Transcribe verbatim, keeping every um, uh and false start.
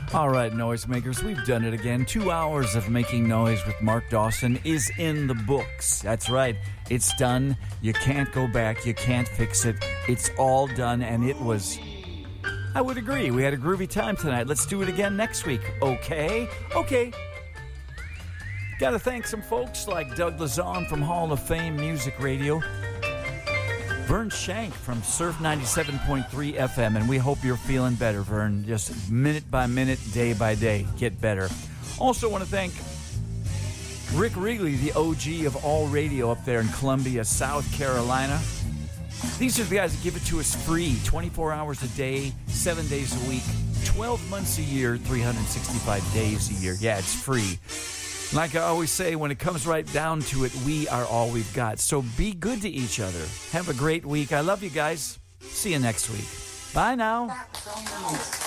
All right, noisemakers, we've done it again. Two hours of making noise with Mark Dawson is in the books. That's right. It's done. You can't go back. You can't fix it. It's all done, and it was... I would agree. We had a groovy time tonight. Let's do it again next week. Okay? Okay. Got to thank some folks like Doug Lazon from Hall of Fame Music Radio, Vern Shank from Surf ninety-seven point three F M, and we hope you're feeling better, Vern. Just minute by minute, day by day, get better. Also want to thank Rick Wrigley, the O G of all radio up there in Columbia, South Carolina. These are the guys that give it to us free, twenty-four hours a day, seven days a week, twelve months a year, three hundred sixty-five days a year. Yeah, it's free. Like I always say, when it comes right down to it, we are all we've got. So be good to each other. Have a great week. I love you guys. See you next week. Bye now.